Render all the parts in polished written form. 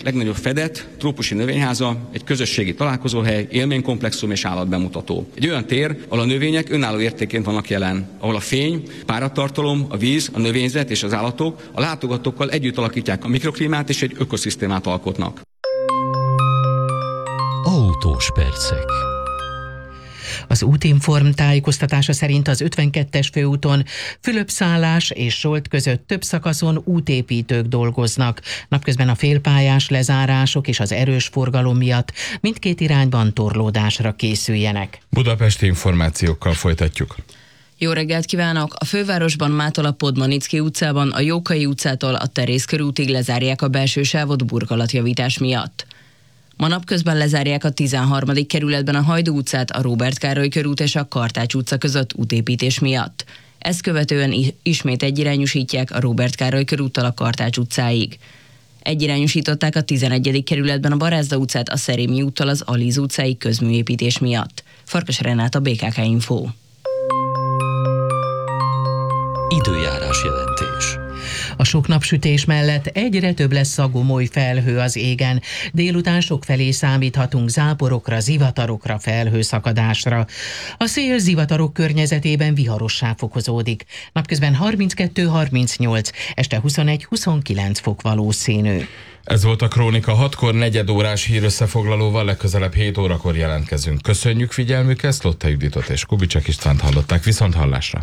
legnagyobb fedett, trópusi növényháza, egy közösségi találkozóhely, élménykomplexum és állatbemutató. Egy olyan tér, ahol a növények önálló értékként vannak jelen, ahol a fény, páratartalom, a víz, a növényzet és az állatok a látogatókkal együtt alakítják a mikroklímát és egy ökoszisztémát alkotnak. Autós percek. Az Útinform tájékoztatása szerint az 52-es főúton Fülöp-Szállás és Solt között több szakaszon útépítők dolgoznak. Napközben a félpályás lezárások és az erős forgalom miatt mindkét irányban torlódásra készüljenek. Budapesti információkkal folytatjuk. Jó reggelt kívánok! A fővárosban mától a Podmanicki utcában, a Jókai utcától a Terész körútig lezárják a belső sávot burkolatjavítás miatt. Ma napközben lezárják a 13. kerületben a Hajdú utcát, a Róbert Károly körút és a Kartács utca között útépítés miatt. Ezt követően ismét egyirányúsítják a Róbert Károly körúttal a Kartács utcáig. Egyirányúsították a 11. kerületben a Barázda utcát, a Szerémi úttal az Alíz utcáig közműépítés miatt. Farkas Renáta, BKK Info. Időjárás jelentés. A sok napsütés mellett egyre több lesz a gomoly felhő az égen. Délután sokfelé számíthatunk záporokra, zivatarokra, felhőszakadásra. A szél zivatarok környezetében viharossá fokozódik. Napközben 32-38, este 21-29 fok valószínű. Ez volt a Krónika 6-kor, negyedórás hírösszefoglalóval, legközelebb 7 órakor jelentkezünk. Köszönjük figyelmüket, Szlotta Juditot és Kubicek Istvánt hallották, viszont hallásra.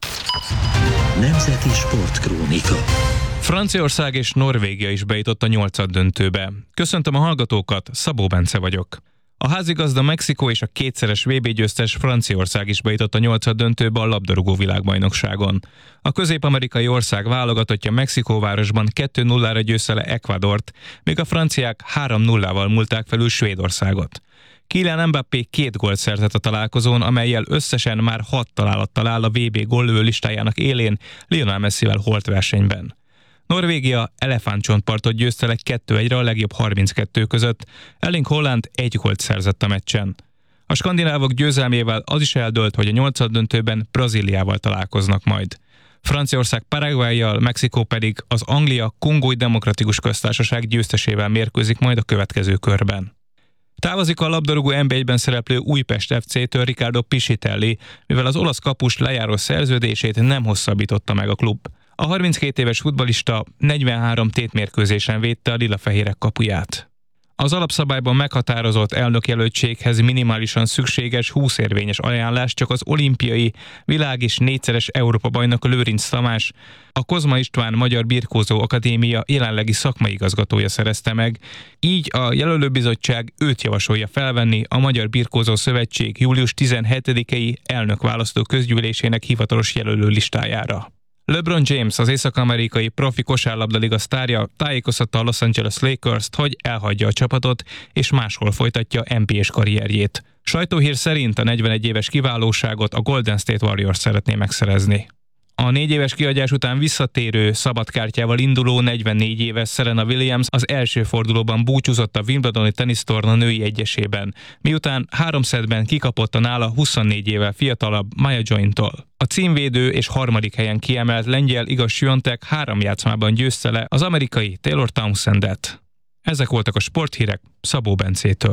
Nemzeti Sportkrónika. Franciaország és Norvégia is bejutott a 8-döntőbe. Köszöntöm a hallgatókat, Szabó Bence vagyok. A házigazda Mexikó és a kétszeres VB győztes Franciaország is bejutott a 8-döntőbe a labdarúgó világbajnokságon. A közép-amerikai ország válogatottja Mexikóvárosban 2-0-ra győzte le Ecuadort, míg a franciák 3-0-val múlták felül Svédországot. Kylian Mbappé 2 gólt szerzett a találkozón, amellyel összesen már 6 találattal áll a VB góllövő listájának élén Lionel Messivel holt versenyben. Norvégia elefántcsontpartot győzte le 2-1-re a legjobb 32 között, Erling Haaland 1 gólt szerzett a meccsen. A skandinávok győzelmével az is eldőlt, hogy a 8-döntőben Brazíliával találkoznak majd. Franciaország Paraguayyal, Mexikó pedig az Anglia-Kongói Demokratikus Köztársaság győztesével mérkőzik majd a következő körben. Távozik a labdarúgó NB1-ben szereplő Újpest FC-től Riccardo Piscitelli, mivel az olasz kapus lejáró szerződését nem hosszabbította meg a klub. A 32 éves futballista 43 tétmérkőzésen védte a lilafehérek kapuját. Az alapszabályban meghatározott elnökjelöltséghez minimálisan szükséges 20 érvényes ajánlás csak az olimpiai, világ- és 4-szeres Európa-bajnok Lőrinc Tamás, a Kozma István Magyar Birkózó Akadémia jelenlegi szakmai igazgatója szerezte meg, így a jelölőbizottság őt javasolja felvenni a Magyar Birkózó Szövetség július 17-i elnökválasztó közgyűlésének hivatalos jelölő listájára. LeBron James, az észak-amerikai profi kosárlabdaliga sztárja tájékoztatta a Los Angeles Lakers-t, hogy elhagyja a csapatot és máshol folytatja NBA-s karrierjét. Sajtóhír szerint a 41 éves kiválóságot a Golden State Warriors szeretné megszerezni. A 4 éves kihagyás után visszatérő szabadkártyával induló 44 éves Serena Williams az első fordulóban búcsúzott a Wimbledoni tenisztorna női egyesében, miután 3 szettben kikapott a nála 24 évvel fiatalabb Maja Jointól. A címvédő és harmadik helyen kiemelt lengyel Iga Swiatek 3 játszmában győzte le az amerikai Taylor Townsendet. Ezek voltak a sporthírek Szabó Bencétől.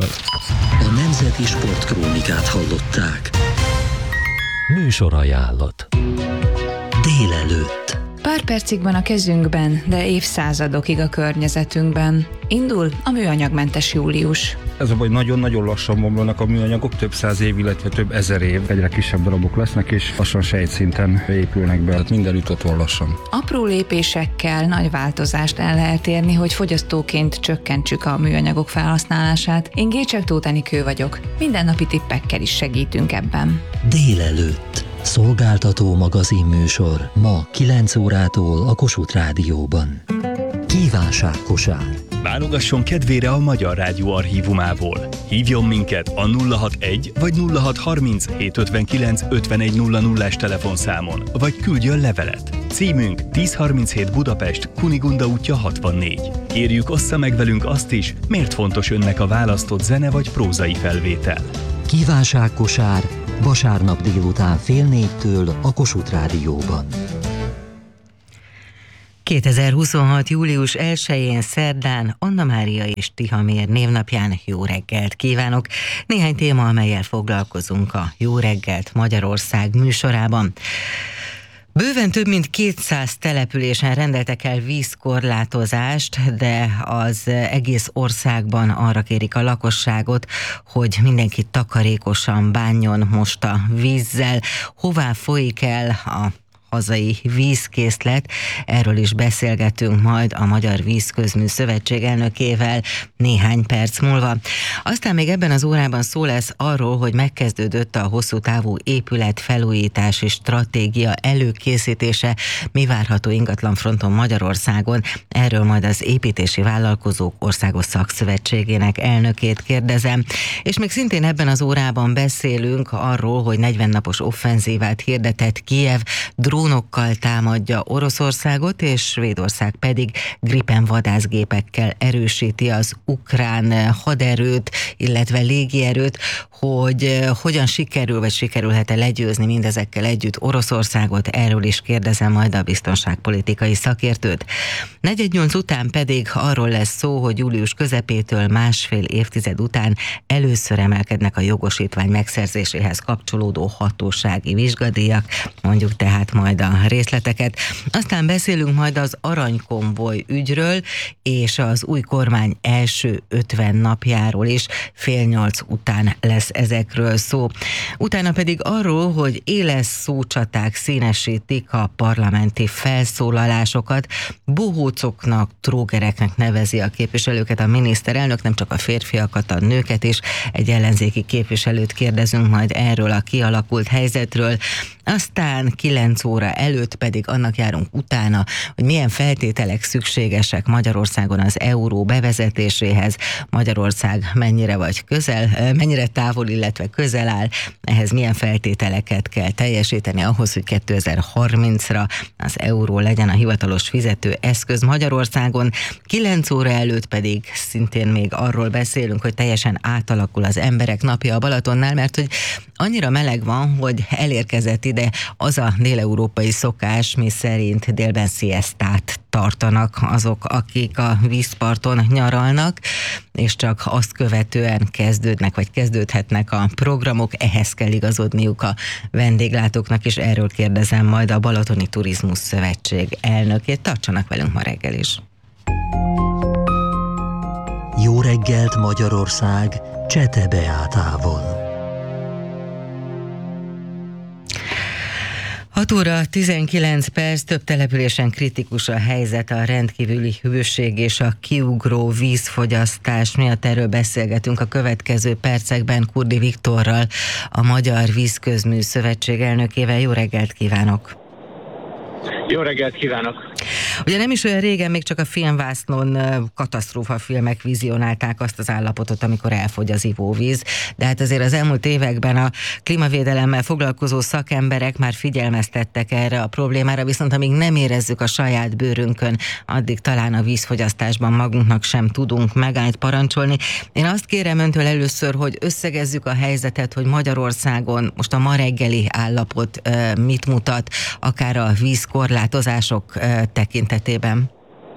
A Nemzeti Sportkrónikát hallották. Műsorajánlat. Délelőtt. Pár percig van a kezünkben, de évszázadokig a környezetünkben. Indul a műanyagmentes július. Ez a baj, nagyon-nagyon lassan bomlanak a műanyagok, több 100 év, illetve több 1000 év. Egyre kisebb darabok lesznek, és lassan sejtszinten épülnek be. Hát mindenütt ott van lassan. Apró lépésekkel nagy változást el lehet érni, hogy fogyasztóként csökkentsük a műanyagok felhasználását. Én Gécsek Tóth Enikő vagyok. Mindennapi tippekkel is segítünk ebben. Délelőtt. Szolgáltató magazinműsor ma 9 órától a Kossuth Rádióban. Kívánságkosár. Válogasson kedvére a Magyar Rádió archívumából. Hívjon minket a 061 vagy 0630 759 5100-es telefonszámon, vagy küldjön levelet. Címünk 1037 Budapest, Kunigunda útja 64. Kérjük, ossza meg velünk azt is, miért fontos önnek a választott zene vagy prózai felvétel. Kívánságkosár vasárnap délután 3:30 a Kossuth Rádióban. 2026. július 1-én szerdán Anna Mária és Tihamér névnapján jó reggelt kívánok! Néhány téma, amellyel foglalkozunk a Jó reggelt Magyarország műsorában. Bőven több mint 200 településen rendeltek el vízkorlátozást, de az egész országban arra kérik a lakosságot, hogy mindenki takarékosan bánjon most a vízzel. Hová folyik el a hazai vízkészlet? Erről is beszélgetünk majd a Magyar Vízközmű Szövetség elnökével néhány perc múlva. Aztán még ebben az órában szó lesz arról, hogy megkezdődött a hosszú távú épületfelújítási stratégia előkészítése, mi várható ingatlanfronton Magyarországon. Erről majd az Építési Vállalkozók Országos Szakszövetségének elnökét kérdezem. És még szintén ebben az órában beszélünk arról, hogy 40 napos offenzívát hirdetett Kijev, drónokkal támadja Oroszországot, és Svédország pedig Gripen vadászgépekkel erősíti az ukrán haderőt, illetve légierőt, hogy hogyan sikerül, vagy sikerülhet-e legyőzni mindezekkel együtt Oroszországot, erről is kérdezem majd a biztonságpolitikai szakértőt. 4:08 után pedig arról lesz szó, hogy július közepétől másfél évtized után először emelkednek a jogosítvány megszerzéséhez kapcsolódó hatósági vizsgadíjak, mondjuk tehát majd a részleteket. Aztán beszélünk majd az aranykonvoj ügyről, és az új kormány első 50 napjáról is, 7:30 után lesz ezekről szó. Utána pedig arról, hogy éles szócsaták színesítik a parlamenti felszólalásokat, bohócoknak, trógereknek nevezi a képviselőket a miniszterelnök, nem csak a férfiakat, a nőket is. Egy ellenzéki képviselőt kérdezünk majd erről a kialakult helyzetről. Aztán 9 óra előtt pedig annak járunk utána, hogy milyen feltételek szükségesek Magyarországon az euró bevezetéséhez. Magyarország mennyire távol, illetve közel áll, ehhez milyen feltételeket kell teljesíteni ahhoz, hogy 2030-ra az euró legyen a hivatalos fizetőeszköz Magyarországon. 9 óra előtt pedig szintén még arról beszélünk, hogy teljesen átalakul az emberek napja a Balatonnál, mert hogy annyira meleg van, hogy elérkezett ide az a déleurópai szokás, mi szerint délben sziesztát tartanak azok, akik a vízparton nyaralnak, és csak azt követően kezdődhetnek a programok, ehhez kell igazodniuk a vendéglátóknak, és erről kérdezem majd a Balatoni Turizmus Szövetség elnökét. Tartsanak velünk ma reggel is! Jó reggelt Magyarország, Csete Beátával. 6 óra 19 perc, több településen kritikus a helyzet, a rendkívüli hőség és a kiugró vízfogyasztás miatt. Erről beszélgetünk a következő percekben Kurdi Viktorral, a Magyar Vízközmű Szövetség elnökével. Jó reggelt kívánok! Jó reggelt kívánok! Ugye nem is olyan régen még csak a filmvásznon katasztrófafilmek vizionálták azt az állapotot, amikor elfogy az ivóvíz, de hát azért az elmúlt években a klímavédelemmel foglalkozó szakemberek már figyelmeztettek erre a problémára, viszont amíg nem érezzük a saját bőrünkön, addig talán a vízfogyasztásban magunknak sem tudunk megállt parancsolni. Én azt kérem öntől először, hogy összegezzük a helyzetet, hogy Magyarországon most a ma reggeli állapot mit mutat, akár a vízkorlátozások tekintetében.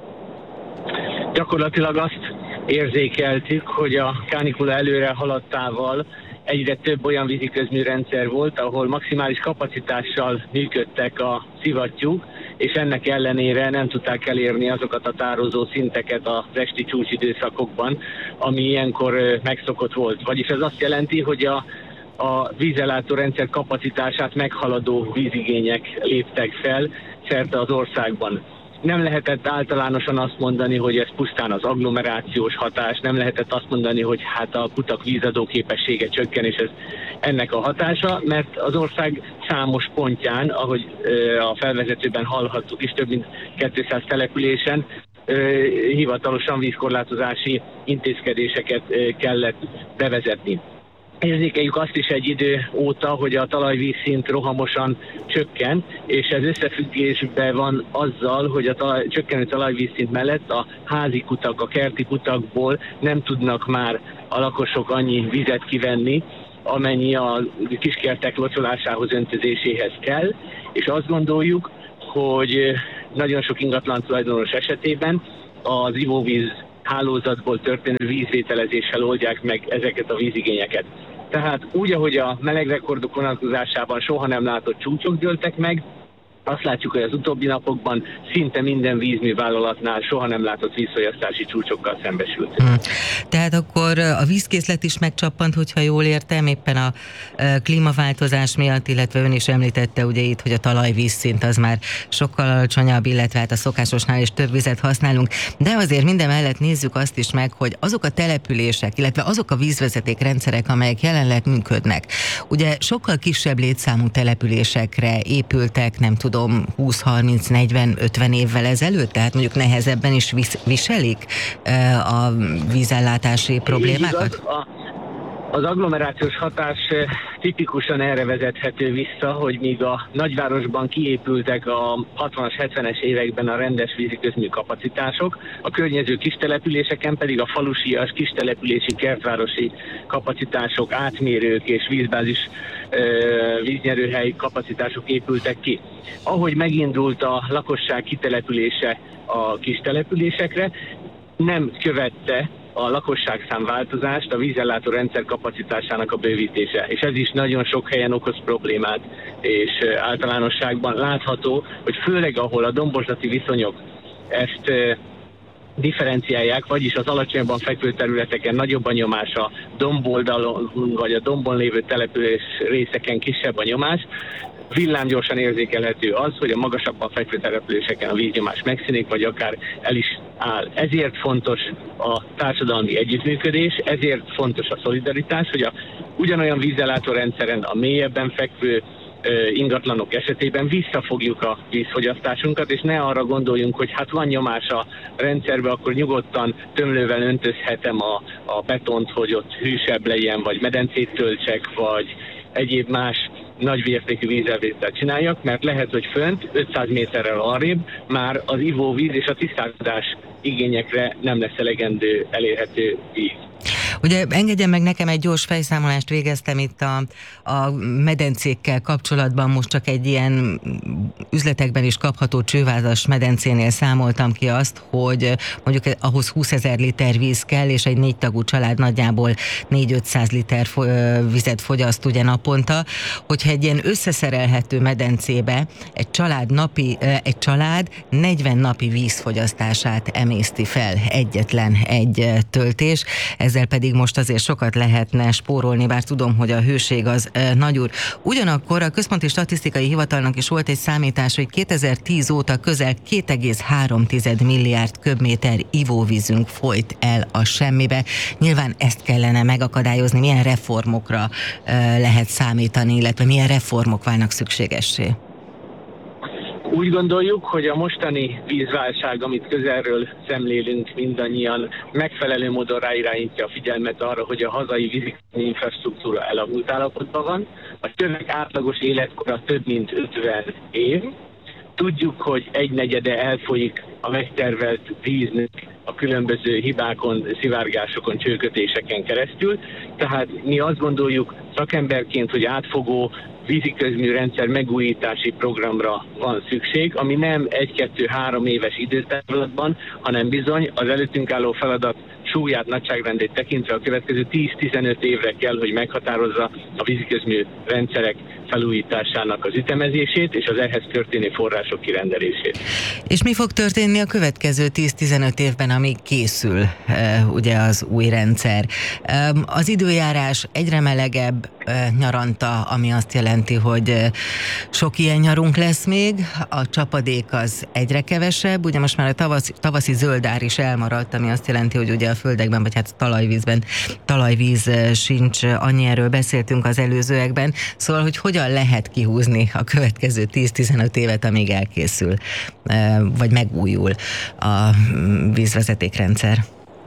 Gyakorlatilag azt érzékeltük, hogy a kánikula előre haladtával egyre több olyan víziközműrendszer volt, ahol maximális kapacitással működtek a szivattyúk, és ennek ellenére nem tudták elérni azokat a tározó szinteket az esti csúcsidőszakokban, ami ilyenkor megszokott volt. Vagyis ez azt jelenti, hogy a vízellátórendszer kapacitását meghaladó vízigények léptek fel szerte az országban. Nem lehetett általánosan azt mondani, hogy ez pusztán az agglomerációs hatás, nem lehetett azt mondani, hogy hát a kutak vízadó képessége csökken, és ez ennek a hatása, mert az ország számos pontján, ahogy a felvezetőben hallhattuk is, több mint 200 településen hivatalosan vízkorlátozási intézkedéseket kellett bevezetni. Érzékeljük azt is egy idő óta, hogy a talajvízszint rohamosan csökken, és ez összefüggésben van azzal, hogy a csökkenő talajvízszint mellett a házi kutak, a kerti kutakból nem tudnak már a lakosok annyi vizet kivenni, amennyi a kiskertek locsolásához, öntözéséhez kell, és azt gondoljuk, hogy nagyon sok ingatlan tulajdonos esetében az ivóvíz hálózatból történő vízvételezéssel oldják meg ezeket a vízigényeket. Tehát úgy, ahogy a melegrekordok vonatkozásában soha nem látott csúcsok dőltek meg, azt látjuk, hogy az utóbbi napokban szinte minden vízművállalatnál soha nem látott vízfogyasztási csúcsokkal szembesült. Tehát akkor a vízkészlet is megcsappant, hogyha jól értem, éppen a klímaváltozás miatt, illetve ön is említette ugye itt, hogy a talajvízszint az már sokkal alacsonyabb, illetve hát a szokásosnál is több vizet használunk, de azért minden mellett nézzük azt is meg, hogy azok a települések, illetve azok a vízvezetékrendszerek, amelyek jelenleg működnek, ugye sokkal kisebb létszámú településekre épültek, nem tudom, 20-30-40-50 évvel ezelőtt, tehát mondjuk nehezebben is viselik a vízellátási problémákat? Az agglomerációs hatás tipikusan erre vezethető vissza, hogy míg a nagyvárosban kiépültek a 60-as, 70-es években a rendes víziközmű kapacitások, a környező kistelepüléseken pedig a falusias, kistelepülési, kertvárosi kapacitások, átmérők és vízbázis víznyerőhely kapacitások épültek ki. Ahogy megindult a lakosság kitelepülése a kistelepülésekre, nem követte a lakosságszám változást, a vízellátó rendszer kapacitásának a bővítése. És ez is nagyon sok helyen okoz problémát, és általánosságban látható, hogy főleg ahol a domborzati viszonyok ezt differenciálják, vagyis az alacsonyabban fekvő területeken nagyobb a nyomás, a domboldalon vagy a dombon lévő település részeken kisebb a nyomás, villámgyorsan érzékelhető az, hogy a magasabban fekvő településeken a víznyomás megszűnik, vagy akár el is áll. Ezért fontos a társadalmi együttműködés, ezért fontos a szolidaritás, hogy ugyanolyan vízellátó rendszeren a mélyebben fekvő ingatlanok esetében visszafogjuk a vízfogyasztásunkat, és ne arra gondoljunk, hogy hát van nyomás a rendszerbe, akkor nyugodtan tömlővel öntözhetem a betont, hogy ott hűsebb legyen, vagy medencét töltsek, vagy egyéb más nagyvértékű vízelvételt csináljak, mert lehet, hogy fönt 500 méterrel arrébb már az ivóvíz és a tisztálkodás igényekre nem lesz elegendő elérhető víz. Ugye engedjen meg nekem egy gyors fejszámolást végeztem itt a medencékkel kapcsolatban, most csak egy ilyen üzletekben is kapható csővázas medencénél számoltam ki azt, hogy mondjuk ahhoz 20 000 liter víz kell, és egy 4 tagú család nagyjából 400-500 liter vizet fogyaszt ugye naponta, hogyha egy ilyen összeszerelhető medencébe egy család 40 napi vízfogyasztását emészti fel egyetlen egy töltés, ezzel pedig most azért sokat lehetne spórolni, bár tudom, hogy a hőség az nagyúr. Ugyanakkor a Központi Statisztikai Hivatalnak is volt egy számítás, hogy 2010 óta közel 2,3 milliárd köbméter ivóvízünk folyt el a semmibe. Nyilván ezt kellene megakadályozni, milyen reformokra lehet számítani, illetve milyen reformok válnak szükségessé. Úgy gondoljuk, hogy a mostani vízválság, amit közelről szemlélünk mindannyian, megfelelő módon ráirányítja a figyelmet arra, hogy a hazai víziközmű infrastruktúra elavult állapotban van. A tömeg átlagos életkora több mint 50 év. Tudjuk, hogy 1/4 elfolyik a megtervelt víznek a különböző hibákon, szivárgásokon, csőkötéseken keresztül. Tehát mi azt gondoljuk szakemberként, hogy átfogó víziközmű rendszer megújítási programra van szükség, ami nem 1-2-3 éves időtávlatban, hanem bizony az előttünk álló feladat súlyát, nagyságrendét tekintve a következő 10-15 évre kell, hogy meghatározza a víziközmű rendszerek felújításának az ütemezését és az ehhez történő források kirendelését. És mi fog történni a következő 10-15 évben, amíg készül ugye az új rendszer? Az időjárás egyre melegebb nyaranta, ami azt jelenti, hogy sok ilyen nyarunk lesz még, a csapadék az egyre kevesebb, ugye most már a tavaszi zöldár is elmaradt, ami azt jelenti, hogy ugye a földekben, vagy hát talajvízben talajvíz sincs, annyi, erről beszéltünk az előzőekben, szóval, hogy hogyan lehet kihúzni a következő 10-15 évet, amíg elkészül, vagy megújul a vízvezetékrendszer?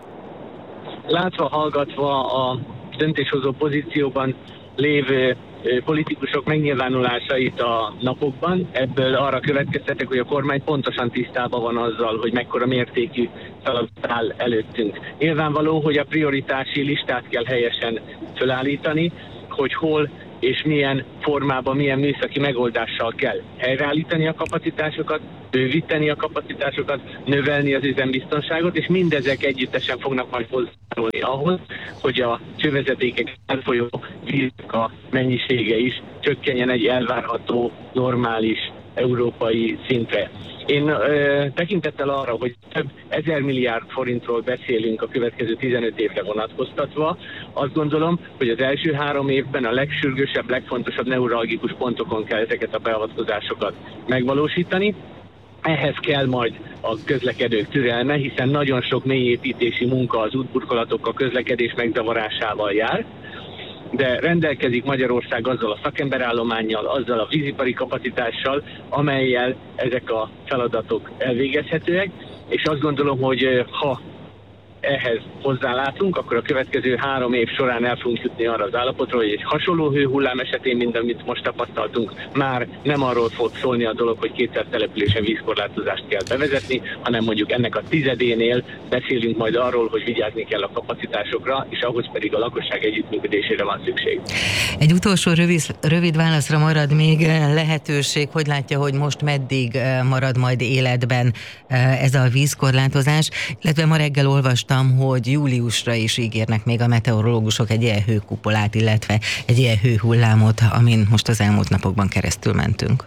Látva, hallgatva a döntéshozó pozícióban lévő politikusok megnyilvánulásait a napokban, ebből arra következtetek, hogy a kormány pontosan tisztában van azzal, hogy mekkora mértékű feladat áll előttünk. Nyilvánvaló, hogy a prioritási listát kell helyesen felállítani, hogy hol és milyen formában, milyen műszaki megoldással kell helyreállítani a kapacitásokat, bővíteni a kapacitásokat, növelni az üzembiztonságot, és mindezek együttesen fognak majd hozzájárulni ahhoz, hogy a csővezetékek elfolyó víznek a mennyisége is csökkenjen egy elvárható, normális európai szintre. Én tekintettel arra, hogy több 1000 milliárd forintról beszélünk a következő 15 évre vonatkoztatva, azt gondolom, hogy az első 3 évben a legsürgősebb, legfontosabb neuralgikus pontokon kell ezeket a beavatkozásokat megvalósítani. Ehhez kell majd a közlekedők türelme, hiszen nagyon sok mélyépítési munka az útburkolatok a közlekedés megzavarásával jár, de rendelkezik Magyarország azzal a szakemberállománnyal, azzal a vízipari kapacitással, amellyel ezek a feladatok elvégezhetőek, és azt gondolom, hogy ha ehhez hozzálátunk, akkor a következő 3 év során el fogunk jutni arra az állapotra, hogy egy hasonló hőhullám esetén, mint amit most tapasztaltunk, már nem arról fog szólni a dolog, hogy 200 településen vízkorlátozást kell bevezetni, hanem mondjuk ennek a 10-énél beszélünk majd arról, hogy vigyázni kell a kapacitásokra, és ahhoz pedig a lakosság együttműködésére van szükség. Egy utolsó rövid válaszra marad még lehetőség, hogy látja, hogy most meddig marad majd életben ez a vízkorlátozás, illetve ma reggel olvastam, hogy júliusra is ígérnek még a meteorológusok egy ilyen hőkupolát, illetve egy ilyen hőhullámot, amin most az elmúlt napokban keresztül mentünk.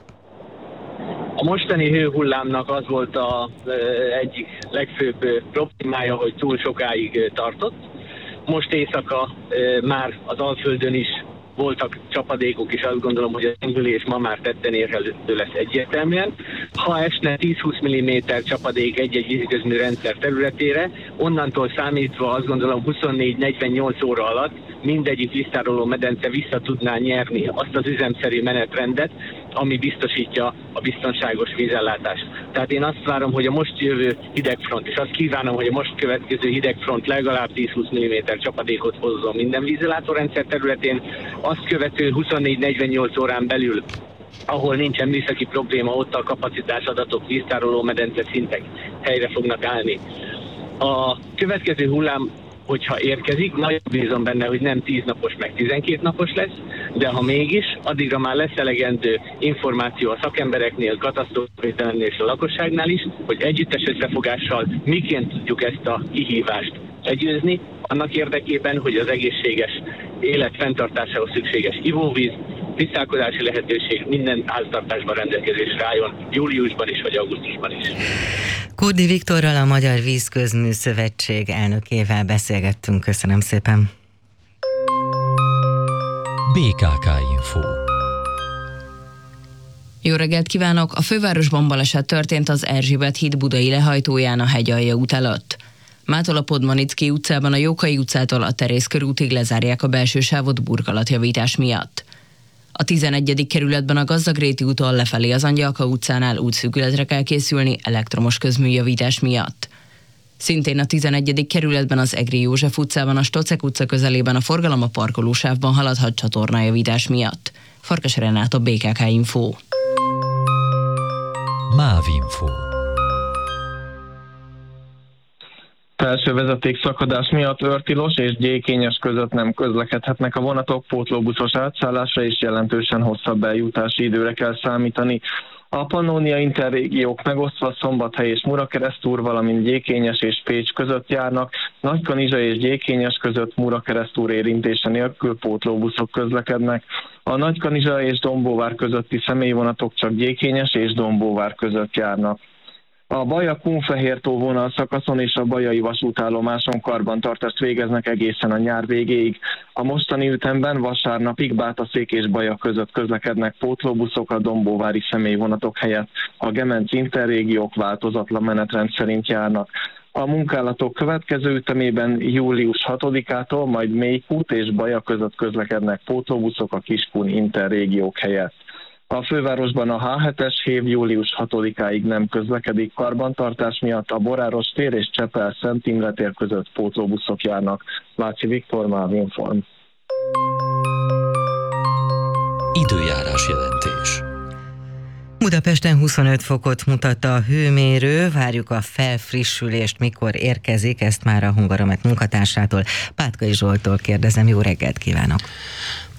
A mostani hőhullámnak az volt az egyik legfőbb problémája, hogy túl sokáig tartott. Most éjszaka már az Alföldön is voltak csapadékok, és azt gondolom, hogy az enyhülés ma már tetten érhető lesz egyértelműen. Ha esne 10-20 mm csapadék egy-egy vízigazmű rendszer területére, onnantól számítva azt gondolom 24-48 óra alatt mindegyik víztároló medence vissza tudná nyerni azt az üzemszerű menetrendet, ami biztosítja a biztonságos vízellátást. Tehát én azt várom, hogy a most jövő hidegfront, és azt kívánom, hogy a most következő hidegfront legalább 10-20 mm csapadékot hozzon minden vízellátórendszer területén, azt követő 24-48 órán belül, ahol nincsen műszaki probléma, ott a kapacitásadatok, víztároló medence szintek helyre fognak állni. A következő hullám, hogyha érkezik, nagyon bízom benne, hogy nem 10 napos, meg 12 napos lesz, de ha mégis, addigra már lesz elegendő információ a szakembereknél, katasztrófavédelemnél és a lakosságnál is, hogy együttes összefogással miként tudjuk ezt a kihívást legyőzni, annak érdekében, hogy az egészséges élet fenntartásához szükséges ivóvíz, tisztálkodási lehetőség minden háztartásban rendelkezésre álljon, júliusban is vagy augusztusban is. Kurdi Viktorral, a Magyar Vízközmű Szövetség elnökével beszélgettünk. Köszönöm szépen. BKK Info. Jó reggelt kívánok! A fővárosban baleset történt az Erzsébet híd budai lehajtóján a Hegyalja út előtt. Mától a Podmanicki utcában a Jókai utcától a Terész körútig lezárják a belső sávot burkolatjavítás miatt. A 11. kerületben a Gazdagréti úton lefelé az Angyalka utcánál útszűkületre kell készülni elektromos közműjavítás miatt. Szintén a 11. kerületben az Egri József utcában a Stocek utca közelében a forgalom a parkolósávban haladhat csatornájavítás miatt. Farkas Renát, a BKK Info. Mávinfo. Felső vezeték szakadás miatt Őrtilos és Gyékényes között nem közlekedhetnek a vonatok, pótlóbuszos átszállásra és jelentősen hosszabb eljutási időre kell számítani. A Pannónia interrégiók megosztva Szombathely és Murakeresztúr, valamint Gyékényes és Pécs között járnak, Nagykanizsa és Gyékényes között Murakeresztúr érintése nélkül pótlóbuszok közlekednek. A Nagykanizsa és Dombóvár közötti személyvonatok csak Gyékényes és Dombóvár között járnak. A Baja-Kunfehértó vonal szakaszon és a bajai vasútállomáson karbantartást végeznek egészen a nyár végéig. A mostani ütemben vasárnapig Bátaszék és Baja között közlekednek pótlóbuszok a dombóvári személyvonatok helyett. A Gemenc interrégiók változatlan menetrend szerint járnak. A munkálatok következő ütemében július 6-ától majd Mélykút és Baja között közlekednek pótlóbuszok a Kiskun interrégiók helyett. A fővárosban a H7-es hév július 6-áig nem közlekedik karbantartás miatt, a Boráros tér és Csepel-Szent Imre tér között pótlóbuszok járnak. Váci Viktor, Mávinform. Időjárás jelentés. Budapesten 25 fokot mutat a hőmérő, várjuk a felfrissülést, mikor érkezik, ezt már a Hungaromet munkatársától, Pátkai Zsolttól kérdezem. Jó reggelt kívánok!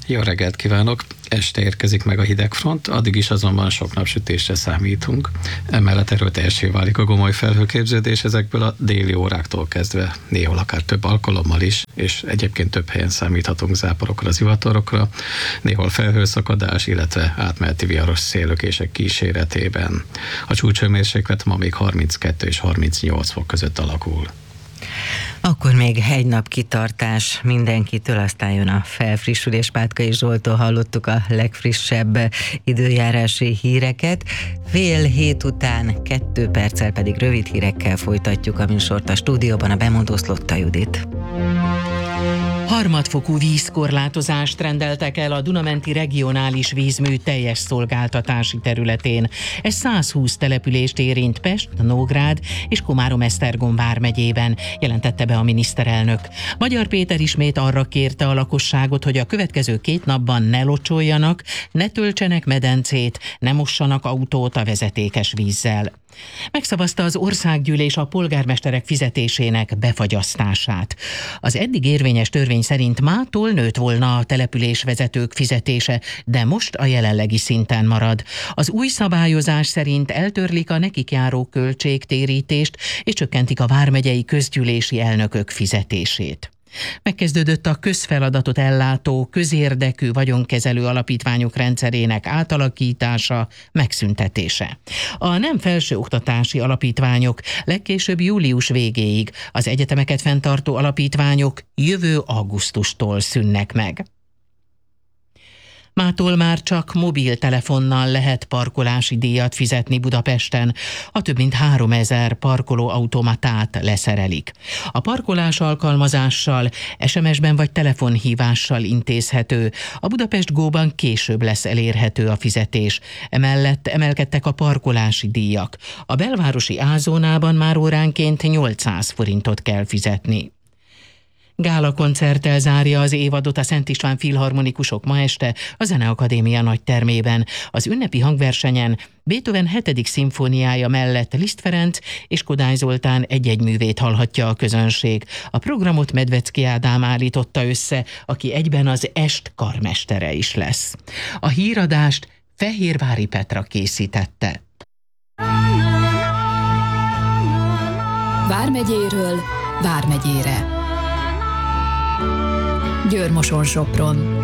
Jó reggelt kívánok! Este érkezik meg a hidegfront, addig is azonban sok napsütésre számítunk. Emellett erőteljessé válik a gomoly felhőképződés ezekből a déli óráktól kezdve, néhol akár több alkalommal is, és egyébként több helyen számíthatunk záporokra, zivatarokra, néhol felhőszakadás, illetve átmeneti viharos széllökések kíséretében. A csúcshőmérséklet ma még 32 és 38 fok között alakul. Akkor még egy nap kitartás mindenkitől, aztán jön a felfrissülés. Pátkai Zsolttól hallottuk a legfrissebb időjárási híreket. 6:30 után 2 perccel pedig rövid hírekkel folytatjuk a műsort. A stúdióban a bemondó Szlotta Judit. Harmadfokú vízkorlátozást rendeltek el a Duna-menti regionális vízmű teljes szolgáltatási területén. Ez 120 települést érint Pest, Nógrád és Komárom-Esztergom vármegyében, jelentette be a miniszterelnök. Magyar Péter ismét arra kérte a lakosságot, hogy a következő 2 napban ne locsoljanak, ne töltsenek medencét, ne mossanak autót a vezetékes vízzel. Megszavazta az országgyűlés a polgármesterek fizetésének befagyasztását. Az eddig érvényes törvény szerint mától nőtt volna a településvezetők fizetése, de most a jelenlegi szinten marad. Az új szabályozás szerint eltörlik a nekik járó költségtérítést, és csökkentik a vármegyei közgyűlési elnökök fizetését. Megkezdődött a közfeladatot ellátó, közérdekű vagyonkezelő alapítványok rendszerének átalakítása, megszüntetése. A nem felsőoktatási alapítványok legkésőbb július végéig, az egyetemeket fenntartó alapítványok jövő augusztustól szűnnek meg. Mától már csak mobiltelefonnal lehet parkolási díjat fizetni Budapesten. A több mint 3000 parkolóautomatát leszerelik. A parkolás alkalmazással, SMS-ben vagy telefonhívással intézhető. A Budapest Go-ban később lesz elérhető a fizetés. Emellett emelkedtek a parkolási díjak. A belvárosi A-zónában már óránként 800 forintot kell fizetni. Gála koncerttel zárja az évadot a Szent István Filharmonikusok ma este a Zeneakadémia nagytermében. Az ünnepi hangversenyen Beethoven 7. szimfóniája mellett Liszt Ferenc és Kodály Zoltán egy-egy művét hallhatja a közönség. A programot Medvecki Ádám állította össze, aki egyben az est karmestere is lesz. A híradást Fehérvári Petra készítette. Vármegyéről Vármegyére. Győr-Moson-Sopron.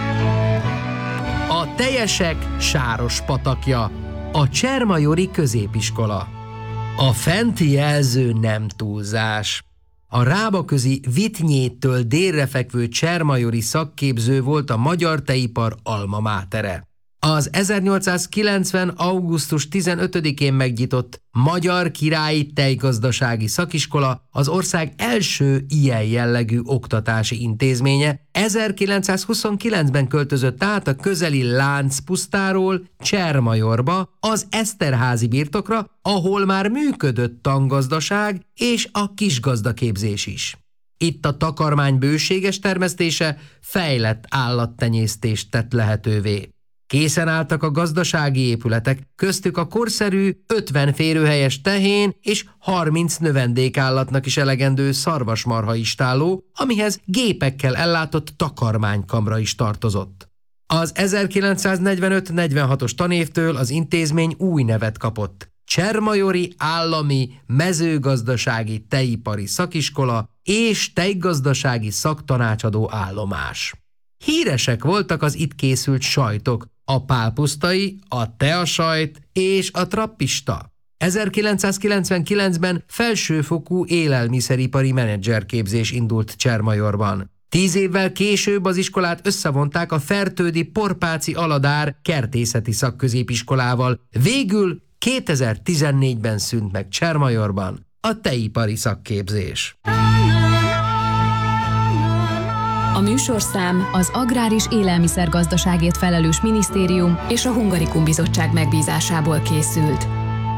A teljesek sáros patakja, a Csermajori középiskola. A fenti jelző nem túlzás. A Rábaközi Vitnyéttől délre fekvő Csermajori szakképző volt a magyar tejipar alma mátere. Az 1890. augusztus 15-én megnyitott Magyar Királyi Tejgazdasági Szakiskola az ország első ilyen jellegű oktatási intézménye. 1929-ben költözött át a közeli Láncpusztáról Csermajorba, az Eszterházi birtokra, ahol már működött tangazdaság és a kisgazdaképzés is. Itt a takarmány bőséges termesztése fejlett állattenyésztést tett lehetővé. Készen álltak a gazdasági épületek, köztük a korszerű 50 férőhelyes tehén és 30 növendékállatnak is elegendő szarvasmarha-istálló, amihez gépekkel ellátott takarmánykamra is tartozott. Az 1945-46-os tanévtől az intézmény új nevet kapott. Csermajori Állami Mezőgazdasági Tejipari Szakiskola és Tejgazdasági Szaktanácsadó Állomás. Híresek voltak az itt készült sajtok, a pálpusztai, a teasajt és a trappista. 1999-ben felsőfokú élelmiszeripari menedzserképzés indult Csermajorban. 10 évvel később az iskolát összevonták a Fertődi Porpáci Aladár kertészeti szakközépiskolával. Végül 2014-ben szűnt meg Csermajorban a tejipari szakképzés. A műsorszám az Agrár- és Élelmiszergazdaságért felelős minisztérium és a Hungarikum Bizottság megbízásából készült.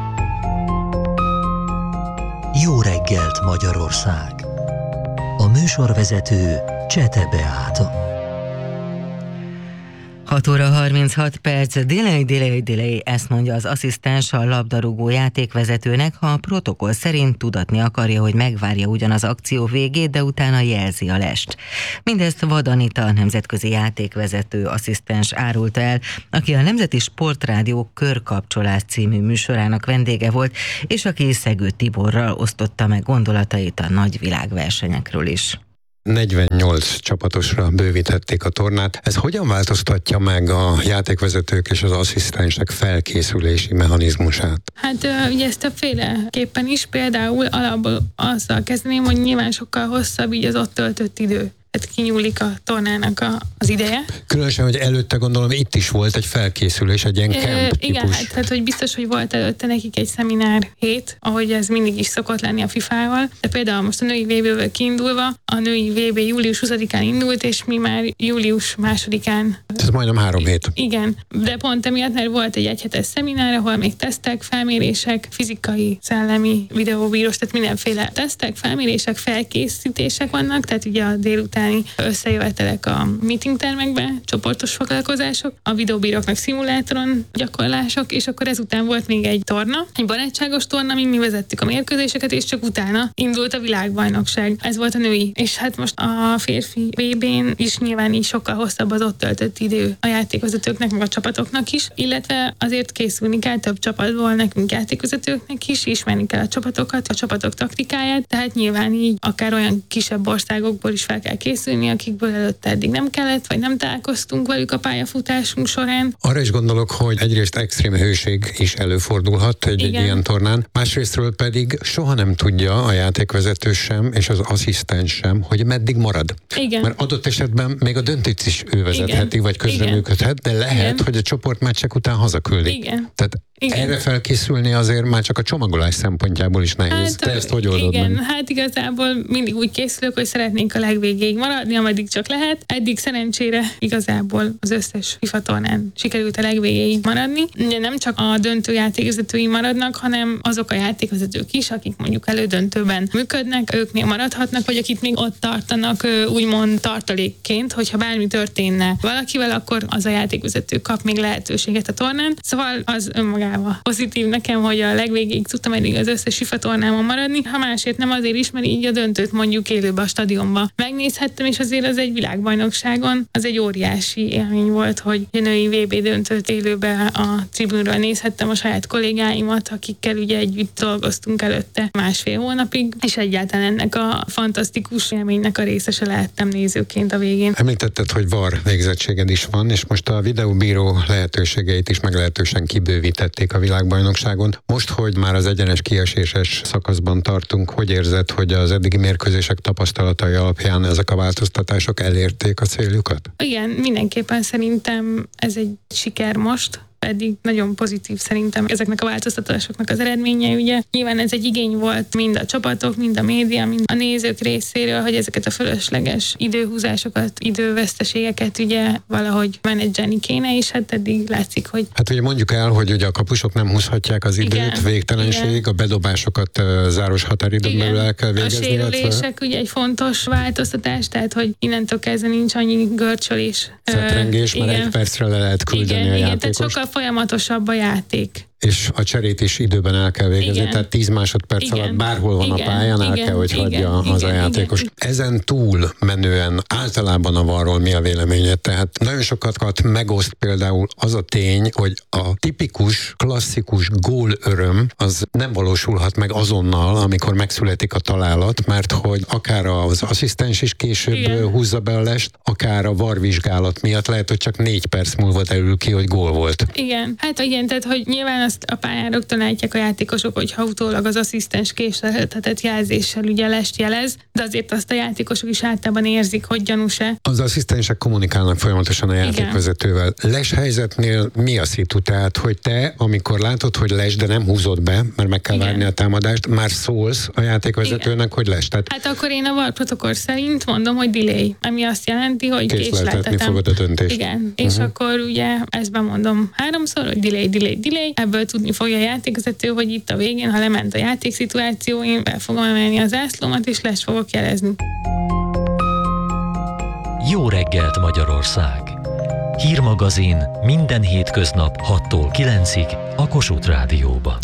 Jó reggelt, Magyarország! A műsorvezető Csete Beáta. 6 óra 36 perc, delay, ezt mondja az asszisztens a labdarúgó játékvezetőnek, ha a protokoll szerint tudatni akarja, hogy megvárja ugyan az akció végét, de utána jelzi a lest. Mindezt Vad Anita, nemzetközi játékvezető asszisztens árulta el, aki a Nemzeti Sportrádió Körkapcsolás című műsorának vendége volt, és aki Szegő Tiborral osztotta meg gondolatait a nagy világversenyekről is. 48 csapatosra bővítették a tornát. Ez hogyan változtatja meg a játékvezetők és az asszisztensek felkészülési mechanizmusát? Hát ugye ezt többféleképpen is, például alapból azzal kezdeném, hogy nyilván sokkal hosszabb így az ott töltött idő. Tehát kinyúlik a tornának az ideje. Különösen, hogy előtte gondolom itt is volt egy felkészülés, egy ilyen camp igen, hát hogy biztos, hogy volt előtte nekik egy szeminár hét, ahogy ez mindig is szokott lenni a FIFA-val. De például most a női VB-ből kiindulva, a női VB július 20-án indult, és mi már július 2-án. Ez majdnem 3 hét. Igen, de pont emiatt, mert volt egy egyhetes szeminár, ahol még tesztek, felmérések, fizikai, szellemi, videóbírós, tehát mindenféle tesztek, felmérések, felkészítések vannak, tehát ugye a délután összejövetelek a meetingtermekbe, csoportos foglalkozások, a videóbíróknak szimulátoron gyakorlások, és akkor ezután volt még egy torna, egy barátságos torna, amin mi vezettük a mérkőzéseket, és csak utána indult a világbajnokság. Ez volt a női. És hát most a férfi VB-n is nyilván így sokkal hosszabb az ott töltött idő a játékvezetőknek, meg a csapatoknak is, illetve azért készülni kell több csapatból nekünk játékvezetőknek is, ismerni kell a csapatokat, a csapatok taktikáját, tehát nyilván így akár olyan kisebb országokból is fel kell készülni, akikből előtte eddig nem kellett, vagy nem találkoztunk velük a pályafutásunk során. Arra is gondolok, hogy egyrészt extrém hőség is előfordulhat egy ilyen tornán, másrésztről pedig soha nem tudja a játékvezető sem, és az asszisztens sem, hogy meddig marad. Igen. Mert adott esetben még a döntőt is ő vezetheti, vagy közreműködhet, de lehet, hogy a csoportmeccsek után hazaküldik. Igen. Tehát erre felkészülni azért már csak a csomagolás szempontjából is nehéz. Hát, te ezt hogy oldod igen, meg? hát igazából mindig úgy készülök, hogy szeretnénk a legvégéig maradni, ameddig csak lehet. Eddig szerencsére igazából az összes FIFA tornán sikerült a legvégéig maradni. Ugye nem csak a döntő játékvezetői maradnak, hanem azok a játékvezetők is, akik mondjuk elődöntőben működnek, ők még maradhatnak, vagy akik még ott tartanak úgymond tartalékként, hogyha bármi történne valakivel, akkor az a játékvezető kap még lehetőséget a tornán. Szóval az önmagában pozitív nekem, hogy a legvégéig tudtam eddig az összes FIFA tornámon maradni, ha másért nem azért is, mert így a döntőt mondjuk élőben a stadionban megnézhettem, és azért az egy világbajnokságon, az egy óriási élmény volt, hogy a női VB döntőt élőben a tribünről nézhettem a saját kollégáimat, akikkel ugye együtt dolgoztunk előtte 1,5 hónapig, és egyáltalán ennek a fantasztikus élménynek a részese lehettem nézőként a végén. Említetted, hogy VAR végzettséged is van, és most a videóbíró lehetőségeit is meglehetősen kibővítették a világbajnokságon. Most, hogy már az egyenes kieséses szakaszban tartunk, hogy érzed, hogy az eddigi mérkőzések tapasztalatai alapján ezek a változtatások elérték a céljukat? Igen, mindenképpen szerintem ez egy siker most. Eddig nagyon pozitív szerintem ezeknek a változtatásoknak az eredménye. Ugye nyilván ez egy igény volt mind a csapatok, mind a média, mind a nézők részéről, hogy ezeket a fölösleges időhúzásokat, időveszteségeket ugye valahogy menedzselni kéne, és hát eddig látszik, hogy... Hát ugye mondjuk el, hogy ugye a kapusok nem húzhatják az időt, igen, végtelenség, igen. A bedobásokat záros határidőn belül el kell végezni. A sérülések ugye egy fontos változtatás, tehát hogy innentől kezdve nincs annyi görcsölés. Szetrengés, már egy percre le lehet küldeni a játékost. Tehát sokkal folyamatosabb a játék. És a cserét is időben el kell végezni, igen. Tehát 10 másodperc alatt bárhol van a pályán, el kell, hogy hagyja az a játékos. Ezen túl menően általában a VAR-ról mi a véleményed? Tehát nagyon sokat megoszt például az a tény, hogy a tipikus, klasszikus gól öröm az nem valósulhat meg azonnal, amikor megszületik a találat, mert hogy akár az asszisztens is később húzza be a lest, akár a VAR vizsgálat miatt lehet, hogy csak 4 perc múlva derül ki, hogy gól volt. Igen, hát igen, tehát hogy nyilván azt a pályán rögtön látják a játékosok, hogyha utólag az asszisztens késleltetett jelzéssel ugye lest jelez, de azért azt a játékosok is általában érzik, hogy gyanús-e. Az asszisztensek kommunikálnak folyamatosan a játékvezetővel. Les helyzetnél mi a szitu? Tehát, hogy te, amikor látod, hogy les, de nem húzod be, mert meg kell várni a támadást, már szólsz a játékvezetőnek, hogy les. Tehát hát akkor én a VAR protokoll szerint mondom, hogy delay, ami azt jelenti, hogy késleltetem. Fogod a döntést. Igen, és akkor ugye ezt bemondom 3-szor, hogy delay. Ebből tudni fogja a játékvezető, hogy itt a végén, ha lement a játékszituáció, én be fogom emelni az zászlómat, és lest fogok jelezni. Jó reggelt, Magyarország! Hírmagazin minden hétköznap 6-tól 9-ig a Kossuth Rádióban.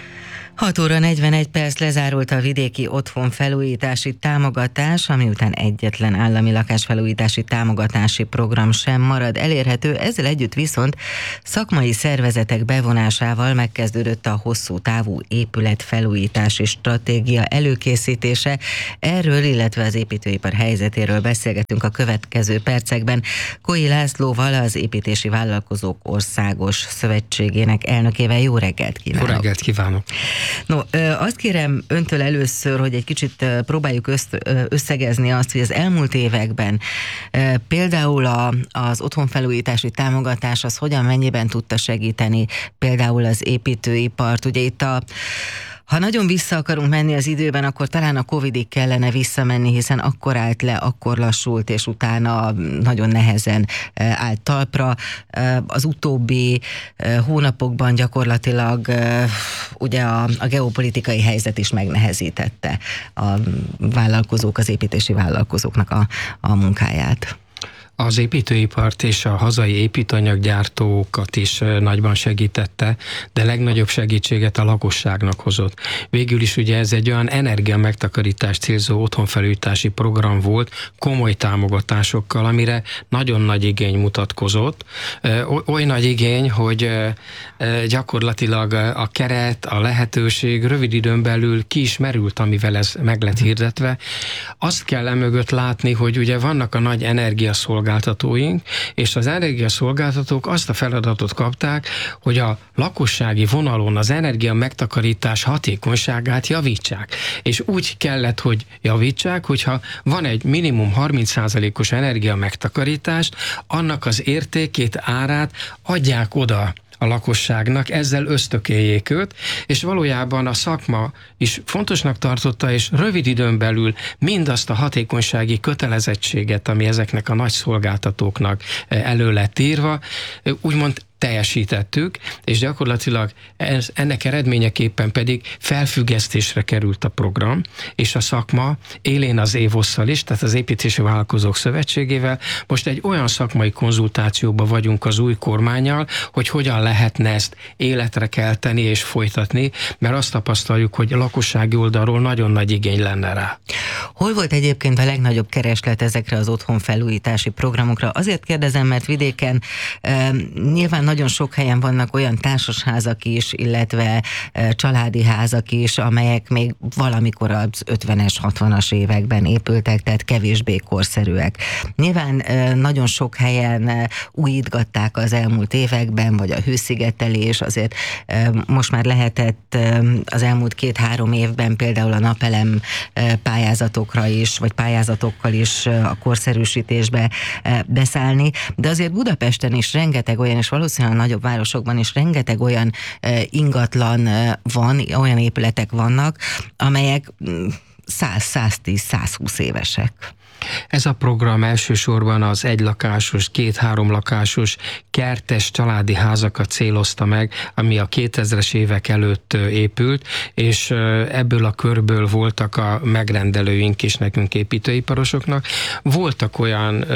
6 óra 41 perc, lezárult a vidéki otthon felújítási támogatás, ami után egyetlen állami lakásfelújítási támogatási program sem marad elérhető, ezzel együtt viszont szakmai szervezetek bevonásával megkezdődött a hosszú távú épületfelújítási stratégia előkészítése. Erről, illetve az építőipar helyzetéről beszélgetünk a következő percekben Koi Lászlóval, az Építési Vállalkozók Országos Szövetségének elnökével. Jó reggelt kívánok! Jó reggelt kívánok! No, azt kérem öntől először, hogy egy kicsit próbáljuk összegezni azt, hogy az elmúlt években például az otthonfelújítási támogatás az hogyan, mennyiben tudta segíteni például az építőipart. Ugye itt ha nagyon vissza akarunk menni az időben, akkor talán a Covidig kellene visszamenni, hiszen akkor állt le, akkor lassult, és utána nagyon nehezen állt talpra. Az utóbbi hónapokban gyakorlatilag ugye a geopolitikai helyzet is megnehezítette a vállalkozók, az építési vállalkozóknak a munkáját. Az építőipart és a hazai építőanyaggyártókat is nagyban segítette, de legnagyobb segítséget a lakosságnak hozott. Végül is ugye ez egy olyan energiamegtakarítást célzó otthonfelújítási program volt, komoly támogatásokkal, amire nagyon nagy igény mutatkozott. Oly nagy igény, hogy gyakorlatilag a keret, a lehetőség rövid időn belül ki is merült, amivel ez meg lett hirdetve. Azt kell emögött látni, hogy ugye vannak a nagy energiaszolgáltatóink, és az energiaszolgáltatók azt a feladatot kapták, hogy a lakossági vonalon az energia megtakarítás hatékonyságát javítsák. És úgy kellett, hogy javítsák, hogyha van egy minimum 30%-os energia megtakarítást, annak az értékét, árát adják oda a lakosságnak, ezzel ösztökéljék őt, és valójában a szakma is fontosnak tartotta, és rövid időn belül mindazt a hatékonysági kötelezettséget, ami ezeknek a nagy szolgáltatóknak elő lett írva, úgymond teljesítettük, és gyakorlatilag ennek eredményeképpen pedig felfüggesztésre került a program, és a szakma élén az évosszal is, tehát az Építési Vállalkozók Szövetségével most egy olyan szakmai konzultációban vagyunk az új kormánnyal, hogy hogyan lehetne ezt életre kelteni és folytatni, mert azt tapasztaljuk, hogy a lakossági oldalról nagyon nagy igény lenne rá. Hol volt egyébként a legnagyobb kereslet ezekre az otthonfelújítási programokra? Azért kérdezem, mert vidéken nyilván nagyon sok helyen vannak olyan társasházak is, illetve családi házak is, amelyek még valamikor az 50-es, 60-as években épültek, tehát kevésbé korszerűek. Nyilván nagyon sok helyen újítgatták az elmúlt években, vagy a hőszigetelés, azért most már lehetett az elmúlt 2-3 évben például a napelem pályázatokra is, vagy pályázatokkal is a korszerűsítésbe beszállni, de azért Budapesten is rengeteg olyan, és valószínűleg a nagyobb városokban is rengeteg olyan ingatlan van, olyan épületek vannak, amelyek 100-110-120 évesek. Ez a program elsősorban az egylakásos, 2-3 lakásos, kertes családi házakat célozta meg, ami a 2000-es évek előtt épült, és ebből a körből voltak a megrendelőink is nekünk építőiparosoknak. Voltak olyan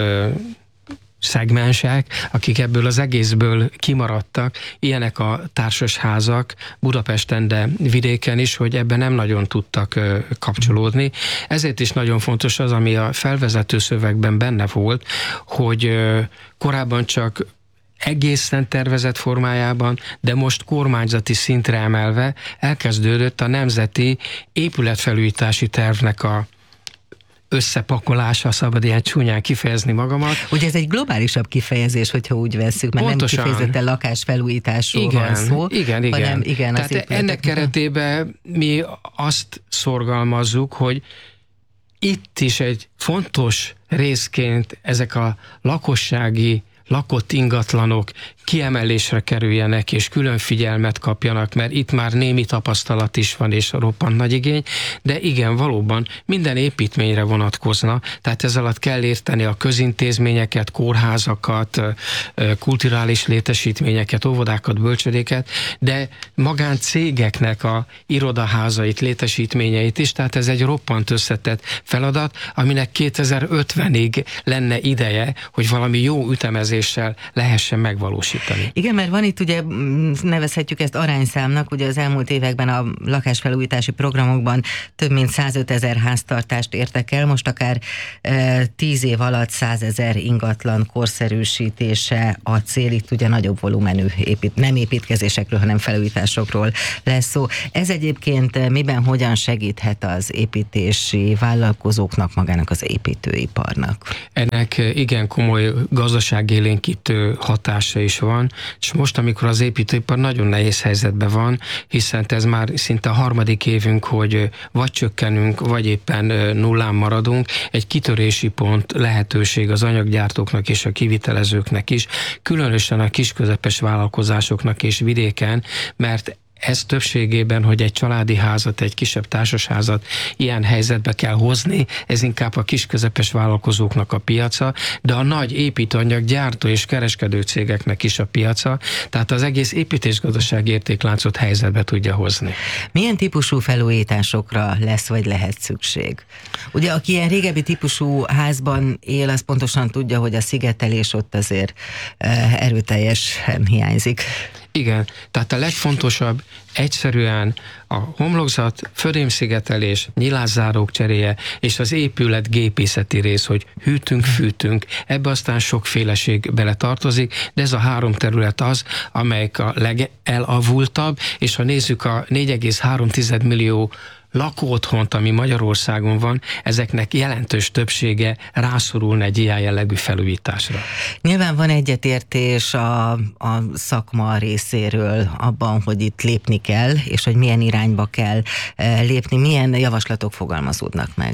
szegmensek, akik ebből az egészből kimaradtak, ilyenek a társasházak Budapesten, de vidéken is, hogy ebben nem nagyon tudtak kapcsolódni. Ezért is nagyon fontos az, ami a felvezető szövegben benne volt, hogy korábban csak egészen tervezett formájában, de most kormányzati szintre emelve elkezdődött a nemzeti épületfelújítási tervnek a összepakolása, szabad ilyen csúnyán kifejezni magamat. Ugye ez egy globálisabb kifejezés, hogyha úgy vesszük, mert pontosan. Nem kifejezetten lakásfelújításról van szó. Igen. Hanem igen, tehát ennek keretében mi azt szorgalmazzuk, hogy itt is egy fontos részként ezek a lakossági lakott ingatlanok kiemelésre kerüljenek, és külön figyelmet kapjanak, mert itt már némi tapasztalat is van, és roppant nagy igény, de igen, valóban minden építményre vonatkozna, tehát ez alatt kell érteni a közintézményeket, kórházakat, kulturális létesítményeket, óvodákat, bölcsödéket, de magáncégeknek a irodaházait, létesítményeit is, tehát ez egy roppant összetett feladat, aminek 2050-ig lenne ideje, hogy valami jó ütemezéssel lehessen megvalósítani. Igen, mert van itt ugye, nevezhetjük ezt arányszámnak, ugye az elmúlt években a lakásfelújítási programokban több mint 105 000 háztartást értek el, most akár 10 év alatt 100 000 ingatlan korszerűsítése a cél, itt ugye nagyobb volumenű nem építkezésekről, hanem felújításokról lesz szó. Ez egyébként miben, hogyan segíthet az építési vállalkozóknak, magának az építőiparnak? Ennek igen komoly gazdaságélénkítő hatása is van, és most, amikor az építőipar nagyon nehéz helyzetben van, hiszen ez már szinte a harmadik évünk, hogy vagy csökkenünk, vagy éppen nullán maradunk, egy kitörési pont lehetőség az anyaggyártóknak és a kivitelezőknek is, különösen a kisközepes vállalkozásoknak és vidéken, mert ez többségében, hogy egy családi házat, egy kisebb társasházat ilyen helyzetbe kell hozni, ez inkább a kisközepes vállalkozóknak a piaca, de a nagy építőanyaggyártó és kereskedő cégeknek is a piaca, tehát az egész építésgazdaság értékláncot helyzetbe tudja hozni. Milyen típusú felújításokra lesz vagy lehet szükség? Ugye, aki ilyen régebbi típusú házban él, az pontosan tudja, hogy a szigetelés ott azért erőteljesen hiányzik. Igen, tehát a legfontosabb egyszerűen a homlokzat, födémszigetelés, nyilászárók cseréje és az épület gépészeti rész, hogy hűtünk, fűtünk, ebbe aztán sokféleség bele tartozik, de ez a 3 terület az, amelyik a legelavultabb, és ha nézzük a 4,3 millió lakóotthont, ami Magyarországon van, ezeknek jelentős többsége rászorulna egy ilyen jellegű felújításra. Nyilván van egyetértés a szakma részéről abban, hogy itt lépni kell, és hogy milyen irányba kell lépni, milyen javaslatok fogalmazódnak meg.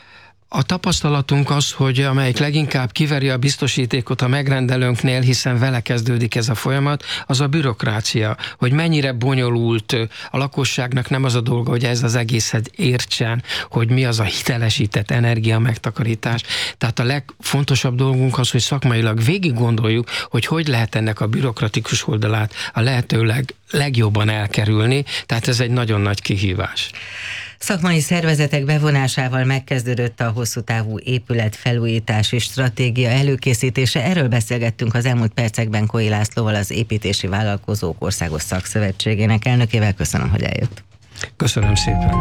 A tapasztalatunk az, hogy amelyik leginkább kiveri a biztosítékot a megrendelőnknél, hiszen vele kezdődik ez a folyamat, az a bürokrácia, hogy mennyire bonyolult a lakosságnak, nem az a dolga, hogy ez az egészet értsen, hogy mi az a hitelesített energia megtakarítás. Tehát a legfontosabb dolgunk az, hogy szakmailag végig gondoljuk, hogy lehet ennek a bürokratikus oldalát a lehetőleg legjobban elkerülni, tehát ez egy nagyon nagy kihívás. Szakmai szervezetek bevonásával megkezdődött a hosszú távú épületfelújítási stratégia előkészítése. Erről beszélgettünk az elmúlt percekben Kói Lászlóval, az Építési Vállalkozók Országos Szakszövetségének elnökével. Köszönöm, hogy eljött. Köszönöm szépen.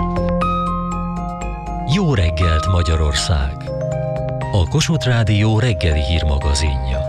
Jó reggelt, Magyarország! A Kossuth Rádió reggeli hírmagazinja.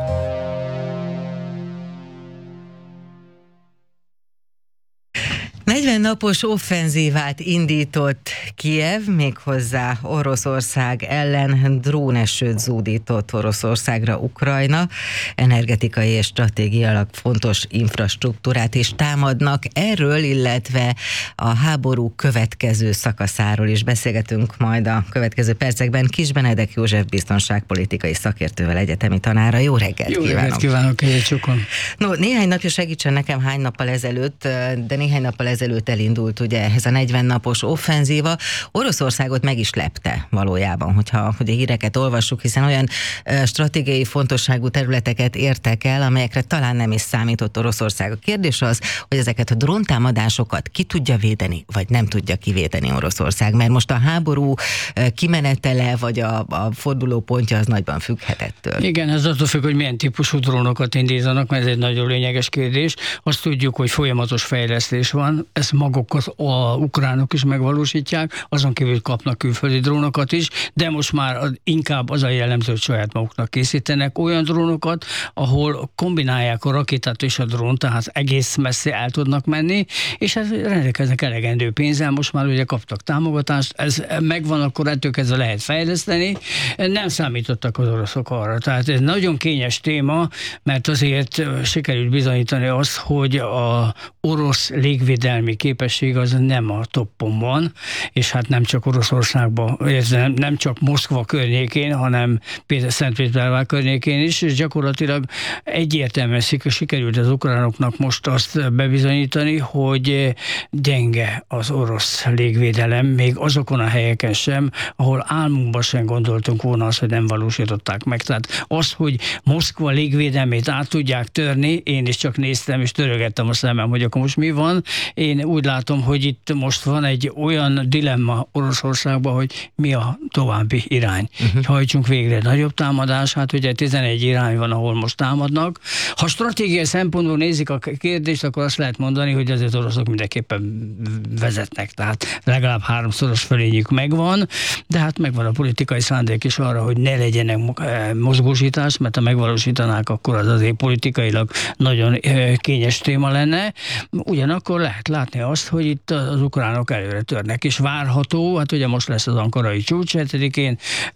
40 napos offenzívát indított Kijev, méghozzá Oroszország ellen, drónesőt zúdított Oroszországra Ukrajna, energetikai és stratégiailag fontos infrastruktúrát is támadnak. Erről, illetve a háború következő szakaszáról is beszélgetünk majd a következő percekben Kis Benedek József biztonságpolitikai szakértővel, egyetemi tanára. Jó reggelt kívánok! Jó reggelt kívánok, egyébként. No, néhány napja segítsen nekem, hány nappal ezelőtt, de néhány nappal ezelőtt elindult ugye ez a 40 napos offenzíva. Oroszországot meg is lepte valójában, hogy a híreket olvassuk, hiszen olyan stratégiai fontosságú területeket értek el, amelyekre talán nem is számított Oroszország. A kérdés az, hogy ezeket a dróntámadásokat ki tudja védeni, vagy nem tudja kivédeni Oroszország, mert most a háború kimenetele, vagy a fordulópontja az nagyban függhet ettől. Igen, ez attól függ, hogy milyen típusú drónokat indítanak, mert ez egy nagyon lényeges kérdés. Azt tudjuk, hogy folyamatos fejlesztés van, ezt maguk az ukránok is megvalósítják, azon kívül kapnak külföldi drónokat is, de most már inkább az a jellemző, hogy saját maguknak készítenek olyan drónokat, ahol kombinálják a rakétát és a drón, tehát egész messze el tudnak menni, és ez rendelkeznek elegendő pénzzel, most már ugye kaptak támogatást, ez megvan, akkor ettől kezdve lehet fejleszteni. Nem számítottak az oroszok arra, tehát ez nagyon kényes téma, mert azért sikerült bizonyítani azt, hogy a orosz légvédelmi légvédelmi képesség az nem a toppon van, és hát nem csak Oroszországban, nem csak Moszkva környékén, hanem Szentpétervár környékén is, és gyakorlatilag egyértelműen sikerült az ukránoknak most azt bebizonyítani, hogy gyenge az orosz légvédelem, még azokon a helyeken sem, ahol álmunkban sem gondoltunk volna azt, hogy nem valósították meg. Tehát az, hogy Moszkva légvédelmét át tudják törni, én is csak néztem és törögettem a szemem, hogy akkor most mi van. Én úgy látom, hogy itt most van egy olyan dilemma Oroszországban, hogy mi a további irány. Hajtsunk végre nagyobb támadás, hát ugye 11 irány van, ahol most támadnak. Ha stratégiai szempontból nézik a kérdést, akkor azt lehet mondani, hogy azért oroszok mindenképpen vezetnek, tehát legalább 3-szoros fölényük megvan, de hát megvan a politikai szándék is arra, hogy ne legyenek mozgósítás, mert ha megvalósítanák, akkor az azért politikailag nagyon kényes téma lenne. Ugyanakkor lehet látni azt, hogy itt az ukránok előre törnek, és várható, hát ugye most lesz az ankarai csúcs 7-én,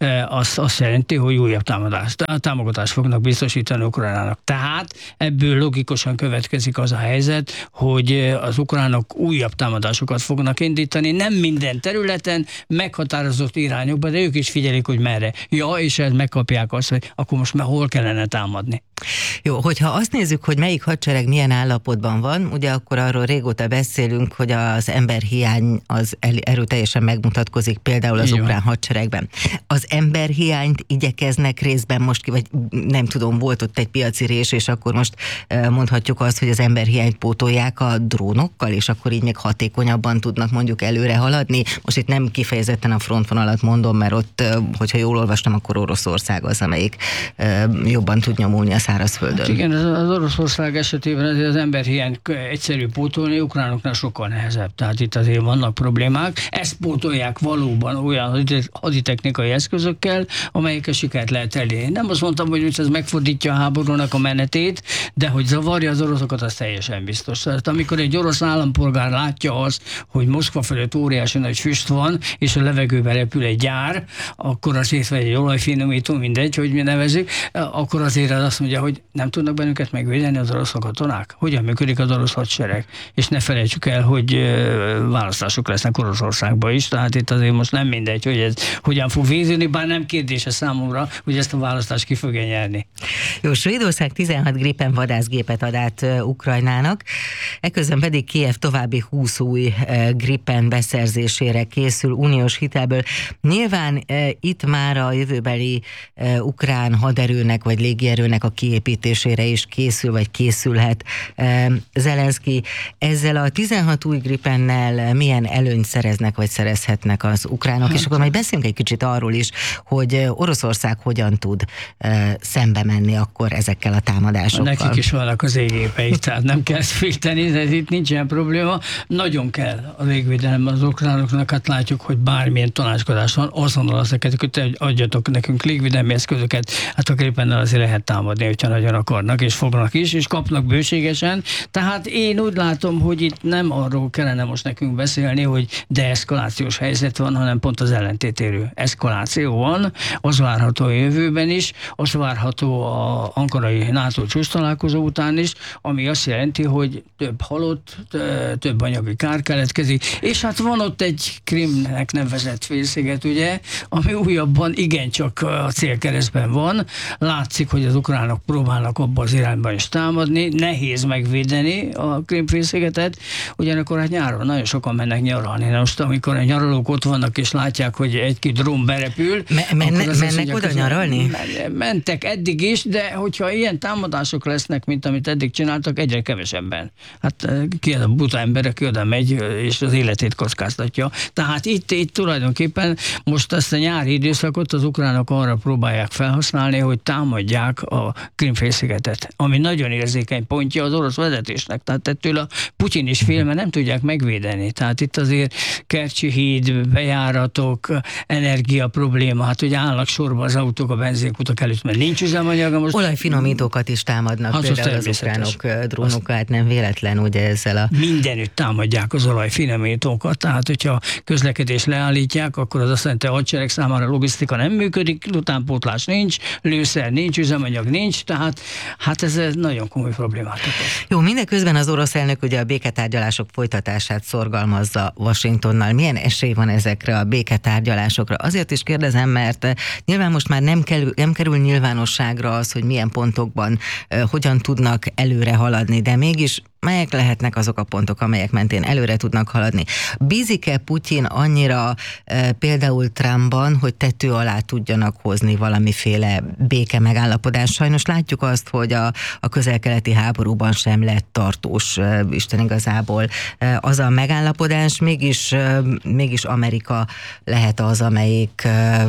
azt jelenti, hogy újabb támogatást fognak biztosítani Ukrajnának. Tehát ebből logikusan következik az a helyzet, hogy az ukránok újabb támadásokat fognak indítani, nem minden területen, meghatározott irányokba, de ők is figyelik, hogy merre. Ja, és megkapják azt, hogy akkor most már hol kellene támadni. Jó, hogyha azt nézzük, hogy melyik hadsereg milyen állapotban van, ugye akkor arról régóta beszélünk, hogy az emberhiány az erőteljesen megmutatkozik például az ukrán hadseregben. Az emberhiányt igyekeznek részben most vagy nem tudom, volt ott egy piaci rés, és akkor most mondhatjuk azt, hogy az emberhiányt pótolják a drónokkal, és akkor így még hatékonyabban tudnak mondjuk előre haladni. Most itt nem kifejezetten a frontvonalat mondom, mert ott, hogyha jól olvastam, akkor Oroszország az, amelyik jobban tud nyomulni a szárazföldön. Hát igen, az Oroszország esetében azért az emberhiány egyszerű pótolni, ukránoknál sokkal nehezebb. Tehát itt azért vannak problémák. Ezt pótolják valóban olyan haditechnikai eszközökkel, amelyekkel sikert lehet elérni. Nem azt mondtam, hogy ez megfordítja a háborúnak a menetét, de hogy zavarja az oroszokat, az teljesen biztos. Tehát amikor egy orosz állampolgár látja azt, hogy Moszkva fölött óriási nagy füst van, és a levegőbe repül egy gyár, akkor azért, vagy egy olajfinomító, mindegy, hogy mi nevezzük, akkor azért azt mondja, hogy nem tudnak bennünket megvédeni az orosz katonák. Hogyan működik az orosz hadsereg? És ne felejtsük el, hogy választások lesznek Oroszországban is, tehát itt azért most nem mindegy, hogy ez hogyan fog végződni, bár nem kérdése számomra, hogy ezt a választást ki fogja nyerni. Jó, Svédország 16 Gripen vadászgépet ad át Ukrajnának, eközben pedig Kijev további 20 új Gripen beszerzésére készül uniós hitelből. Nyilván itt már a jövőbeli ukrán haderőnek vagy légierőnek a kiépítésére is készül, vagy készülhet Zelenszky. Ezzel a 16 új Gripennel milyen előnyt szereznek, vagy szerezhetnek az ukránok? És akkor majd beszélünk egy kicsit arról is, hogy Oroszország hogyan tud szembe menni akkor ezekkel a támadásokkal. Nekik is vannak az égépeik, tehát nem kell ezt félteni, de itt nincs ilyen probléma. Nagyon kell a légvédelem az ukránoknak, hát látjuk, hogy bármilyen tanácskozás van, azonnal ezeket, hogy adjatok nekünk légvédelmi eszközöket, hát a Gripennel azért lehet támadni, hogyha nagyon akarnak, és fognak is, és kapnak bőségesen. Tehát én úgy látom, hogy itt nem arról kellene most nekünk beszélni, hogy deeszkalációs helyzet van, hanem pont az ellentétérő eszkaláció van, az várható a jövőben is, az várható a ankarai NATO csúcs találkozó után is, ami azt jelenti, hogy több halott, több anyagi kár keletkezik, és hát van ott egy Krimnek nevezett félsziget, ugye, ami újabban igencsak a célkeresztben van. Látszik, hogy az ukránok próbálnak abba az irányba is támadni, nehéz megvédeni a Krím-félszigetet, ugyanakkor hát nyáron nagyon sokan mennek nyaralni. Most amikor a nyaralók ott vannak és látják, hogy egy-két drón berepül, mennek oda nyaralni? Mentek eddig is, de hogyha ilyen támadások lesznek, mint amit eddig csináltak, egyre kevesebben. Hát ki az a buta ember, aki oda megy, és az életét kockáztatja. Tehát itt tulajdonképpen most ezt a nyári időszakot az ukránok arra próbálják felhasználni, hogy támadják a Krím-félszigetet, ami nagyon érzékeny pontja az orosz vezetésnek. Tehát ettől a Putyin is fél, mert nem tudják megvédeni. Tehát itt azért Kercsi híd, bejáratok, energia probléma, hát ugye állnak sorba az autók a benzinkutak előtt, mert nincs üzemanyaga most. Olajfinomítókat is támadnak, hát például az ukránok drónokat, nem véletlen, ugye ezzel a... Mindenütt támadják az olajfinomítókat, tehát hogyha közlekedés leállítják, akkor az azt jelenti, a hadsereg számára a logisztika nem működik, utánpótlás nincs, lőszer nincs, üzemanyag nincs, tehát hát ez nagyon komoly problémát okoz. Jó, mindeközben az orosz elnök ugye a béketárgyalások folytatását szorgalmazza Washingtonnal. Milyen esély van ezekre a béketárgyalásokra? Azért is kérdezem, mert nyilván most már nem kerül nyilvánosságra az, hogy milyen pontokban hogyan tudnak előre haladni, de mégis melyek lehetnek azok a pontok, amelyek mentén előre tudnak haladni? Bízik-e Putyin annyira például Trumpban, hogy tető alá tudjanak hozni valamiféle béke megállapodás? Sajnos látjuk azt, hogy a közel-keleti háborúban sem lett tartós, Isten igazából az a megállapodás, mégis Amerika lehet az, amelyik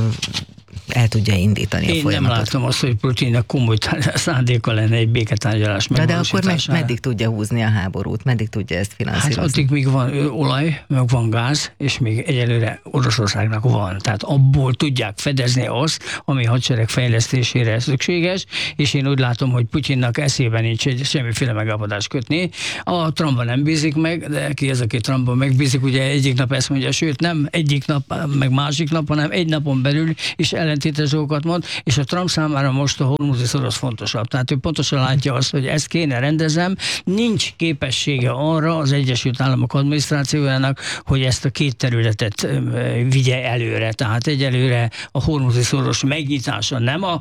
el tudja indítani a folyamatot. Én nem látom azt, hogy Putyinnak komoly szándéka lenne egy béketárgyalás megvalósítására. De akkor meddig tudja húzni a háborút? Meddig tudja ezt finanszírozni? Hát addig még van olaj, meg van gáz, és még egyelőre Oroszországnak van. Tehát abból tudják fedezni azt, ami hadsereg fejlesztésére szükséges, és én úgy látom, hogy Putyinnak eszében nincs semmiféle megállapodást kötni. A Trumpban nem bízik meg, de ki az, aki Trumpban megbízik, ugye egyik nap ezt mondja, sőt nem egyik nap, meg másik nap, hanem egy napon belül is ellentétes dolgokat mond, és a Trump számára most a hormuzi szorosz fontosabb. Tehát ő pontosan látja azt, hogy ezt kéne rendezem, nincs képessége arra az Egyesült Államok adminisztrációjának, hogy ezt a két területet vigye előre. Tehát egyelőre a hormuzi szoros megnyitása nem a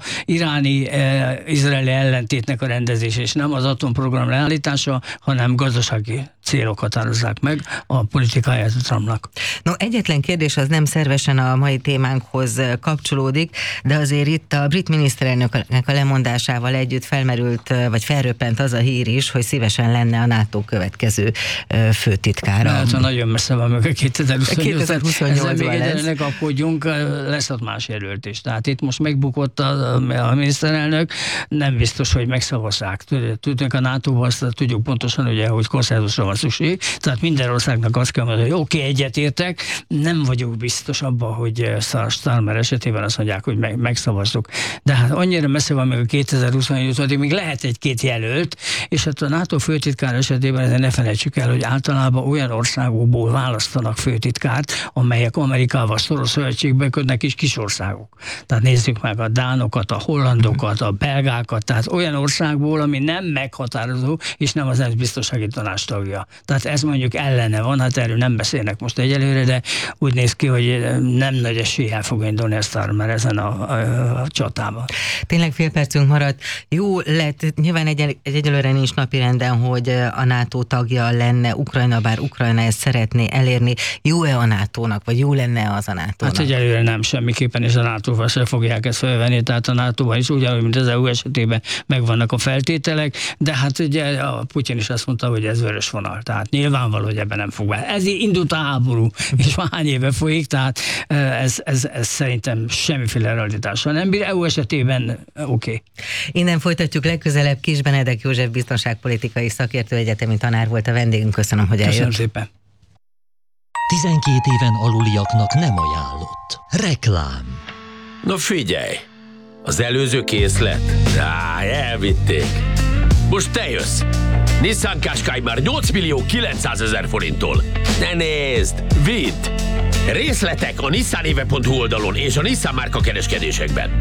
iráni-izraeli ellentétnek a rendezés, és nem az atomprogram leállítása, hanem gazdasági célok határozzák meg a politikáját a Trumpnak. No, egyetlen kérdés az nem szervesen a mai témánkhoz kapcsolódik, de azért itt a brit miniszterelnöknek a lemondásával együtt felmerült, vagy felröppent az a hír is, hogy szívesen lenne a NATO következő főtitkára. Hát nagyon messze van meg a 2028-ban. Ezzel még lesz. Ne kapkodjunk, lesz ott más jelölt is. Tehát itt most megbukott a miniszterelnök, nem biztos, hogy megszavazzák. Tudjuk, a NATO-ban azt tudjuk pontosan, ugye, hogy konszenzusra van szükség, tehát minden országnak azt kell mondani, hogy oké, egyetértek, nem vagyok biztos abban, hogy Starmer esetében azt mondják, hogy megszavazzuk. De hát annyira messze van meg a 2028, addig még lehet egy-két jelölt, és hát a NATO főtitkár esetében ne felejtsük el, hogy általában olyan országokból választanak főtitkárt, amelyek Amerikával szoros szövetségbe kötnek is kis országok. Tehát nézzük meg a dánokat, a hollandokat, a belgákat, tehát olyan országból, ami nem meghatározó, és nem az biztonsági tanács tagja. Tehát ez mondjuk ellene van, hát erről nem beszélnek most egyelőre, de úgy néz ki, hogy nem nagy eséllyel fog indulni a Starmer ezen a csatában. Tényleg fél percünk maradt. Jó lett, nyilván egyelőre nincs napirenden, hogy a NATO tagja lenne Ukrajna, bár Ukrajna ezt szeretné elérni. Jó-e a NATO-nak, vagy jó lenne az a NATO-nak? Hát egyelőre nem, semmiképpen, és a NATO-val se fogják ezt felvenni, tehát a NATO-ban is ugyanúgy, mint az EU esetében megvannak a feltételek, de hát ugye a Putyin is azt mondta, hogy ez vörös vonal, tehát nyilvánvaló, hogy ebben nem fog be. Ez indult a háború, és már hány éve folyik, tehát ez szerintem semmiféle realitással nem bír. EU esetében oké. Innen folytatjuk legközelebb. Kis Benedek József biztonságpolitikai szakértő, egyetemi tanár volt a vendégünk. Köszönöm, hogy eljött. Köszönöm szépen. 12 éven aluliaknak nem ajánlott. Reklám. Na figyelj! Az előző készlet? Elvitték. Most te jössz! Nissan Qashqai már 8.900.000 forinttól. Ne nézd! Vidd! Részletek a nissanéve.hu oldalon és a Nissan márka kereskedésekben.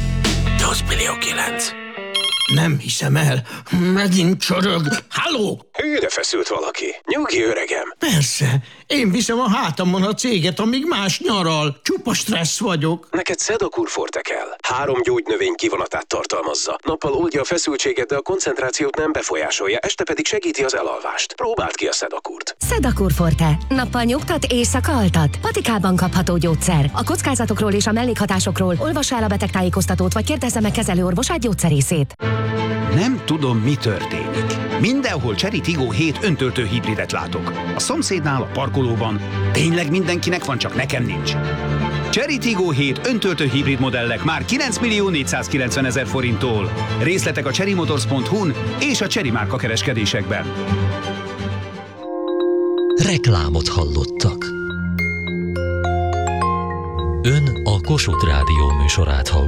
8.900.000. Nem hiszem el. Megint csorog. Halló! Hűre feszült valaki. Nyugi, öregem. Persze. Én viszem a hátamon a céget, amíg más nyaral. Csupa stressz vagyok. Neked Sedakur Forte kell. 3 gyógynövény kivonatát tartalmazza. Nappal oldja a feszültséget, de a koncentrációt nem befolyásolja, este pedig segíti az elalvást. Próbáld ki a Sedakurt. Sedakur Forte. Nappal nyugtat, éjszaka altat. Patikában kapható gyógyszer. A kockázatokról és a mellékhatásokról olvassa el a betegtájékoztatót, vagy kérdezze meg kezelőorvosát, gyógyszerészét. Nem tudom, mi történik. Mindenhol Chery Tiggo 7 öntöltő hibridet látok. A szomszédnál, a parkolóban. Tényleg mindenkinek van, csak nekem nincs. Chery Tiggo 7 öntöltő hibrid modellek már 9.490.000 forinttól. Részletek a cherrymotors.hu-n és a Chery márka kereskedésekben. Reklámot hallottak. Ön a Kossuth Rádió műsorát hallott.